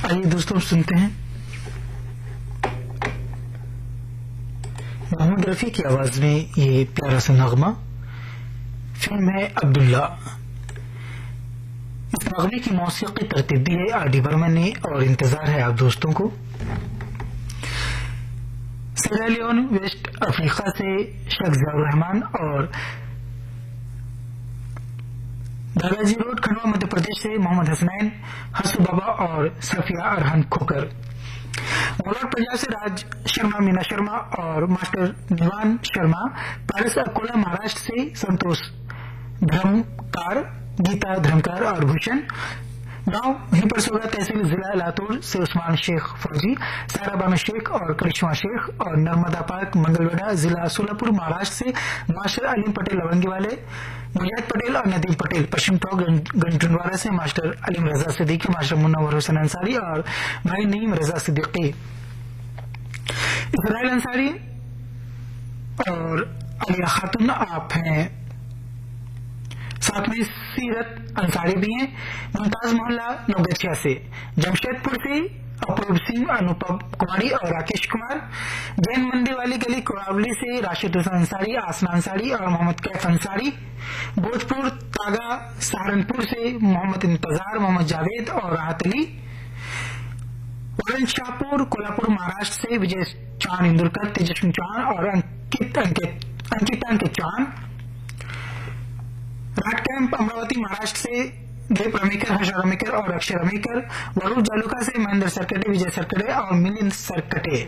आइए दोस्तों सुनते हैं मोहम्मद रफी की आवाज में ये प्यारा सा नगमा। फिल्म है अब्दुल्ला। इस नगमे की मौसीकी तरतीब दी है आर डी बर्मन ने और इंतजार है आप दोस्तों को। सिएरा वेस्ट अफ्रीका से शेख जियाउर रहमान और दादाजी रोड खंडवा मध्य प्रदेश से मोहम्मद हसनैन, हसू बाबा और सफिया अरहान खोकर। मौलाड पंजाब से राज शर्मा, मीना शर्मा और मास्टर निवान शर्मा। पैरिस अकोला महाराष्ट्र से संतोष धर्मकार, गीता धर्मकार और भूषण। गांव हिपर सोगा तहसील जिला लातूर से उस्मान शेख फौजी, सारा बानो शेख और करिश्मा शेख। और नर्मदा पार्क मंगलवेढ़ा जिला सोलापुर महाराष्ट्र से मास्टर अलीम पटेल लवंगी वाले, मुजाहिद पटेल और नदीम पटेल। पश्चिम टोक गंटुनवारा से मास्टर अलीम रजा सिद्दीकी, मास्टर मुन्नवर हुसैन अंसारी और भाई नईम रजा सिद्दीकी। इसराइल अंसारी और अलिया खातून आप हैं, साथ में सीरत अंसारी भी हैं। मुमताज मोहल्ला नौगछिया से, जमशेदपुर से अपूर्व सिंह, अनुपम कुमारी और राकेश कुमार। जैन मंदिर वाली गली कोरावली से राशिद हुसैन अंसारी, आसना अंसारी और मोहम्मद कैफ अंसारी। भोजपुर तागा सहारनपुर से मोहम्मद इंतजार, मोहम्मद जावेद और राहत अली। वरण शाहपुर कोल्हापुर महाराष्ट्र से विजय चांद इंदुरकर, तेजस्वी चौहान और अंकिता चौहान। राट कैंप अमरावती महाराष्ट्र से देव रमेकर, हर्ष रमेकर और अक्षय रमेकर। वरुण जालुका से महेंद्र सरकटे, विजय सरकटे और मिलिंद सरकटे।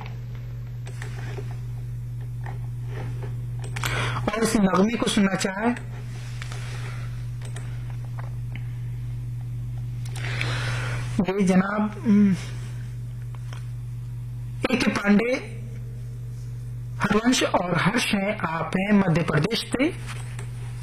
और इस नगमे को सुनना चाहे ये जनाब ए के पांडे, हरवंश और हर्ष हैं, आप हैं मध्य प्रदेश से।